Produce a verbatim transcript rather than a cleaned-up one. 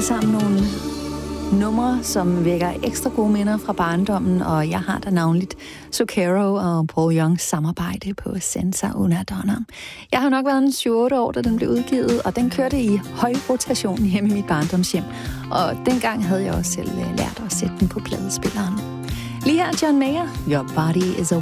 alle sammen nogle numre, som vækker ekstra gode minder fra barndommen, og jeg har da navnligt Zucchero og Paul Youngs samarbejde på Senza Una Donna. Jeg har nok været en syv otte år, da den blev udgivet, og den kørte i høj rotation hjemme i mit barndomshjem. Og dengang havde jeg også selv lært at sætte den på pladespilleren. Lige her John Mayer, Your Body is a